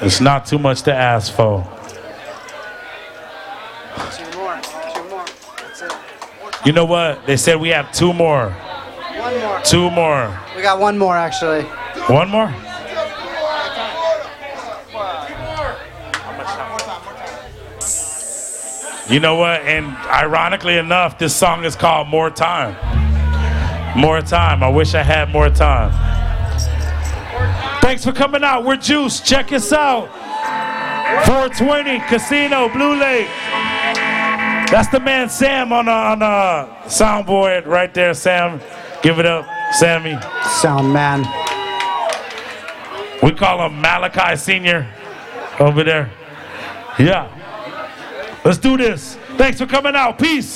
It's not too much to ask for. Two more. That's it. You know what? They said we have two more. One more. Two more. We got one more, actually. One more? You know what? And ironically enough, this song is called More Time. More Time. I wish I had more time. Thanks for coming out. We're Juice. Check us out. 420 Casino, Blue Lake. That's the man Sam on the soundboard right there, Sam. Give it up, Sammy. Sound man. We call him Malachi Sr. over there. Yeah. Let's do this. Thanks for coming out. Peace.